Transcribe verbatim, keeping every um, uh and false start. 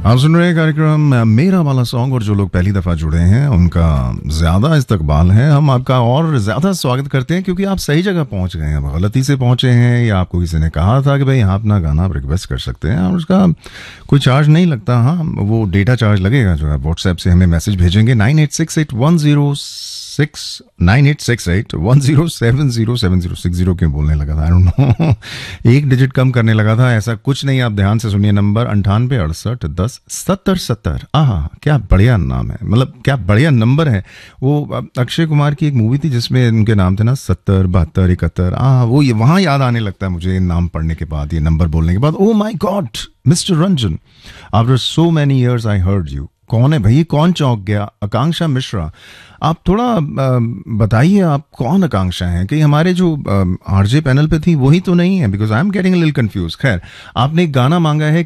आप सुन रहे हैं कार्यक्रम मेरा वाला सॉन्ग और जो लोग पहली दफ़ा जुड़े हैं उनका ज़्यादा इस्तकबाल है। हम आपका और ज़्यादा स्वागत करते हैं क्योंकि आप सही जगह पहुंच गए हैं, गलती से पहुंचे हैं या आपको किसी ने कहा था कि भाई यहाँ अपना गाना आप रिक्वेस्ट कर सकते हैं और उसका कोई चार्ज नहीं लगता। हाँ, वो डेटा चार्ज लगेगा जो आप व्हाट्सएप से हमें मैसेज भेजेंगे nine eight six eight one zero six nine eight six eight one zero seven zero seven zero six zero क्यों बोलने लगा था, आई डोंट नो, एक डिजिट कम करने लगा था, ऐसा कुछ नहीं। आप ध्यान से सुनिए, नंबर अंठानवे अड़सठ दस सत्तर सत्तर। आह, क्या बढ़िया नाम है, मतलब क्या बढ़िया नंबर है। वो अक्षय कुमार की एक मूवी थी जिसमें उनके नाम थे ना सत्तर बहत्तर इकहत्तर। आह, वो ये वहाँ याद आने लगता है मुझे नाम पढ़ने के बाद, ये नंबर बोलने के बाद। ओ माई God, mister Ranjan, after so many years I heard you. कौन है भाई, कौन चौंक गया? आकांक्षा मिश्रा, आप थोड़ा बताइए आप कौन आकांक्षा हैं? कि हमारे जो आरजे पैनल पे थी वही तो नहीं है, because I am getting a little confuse. खैर, आपने एक गाना मांगा है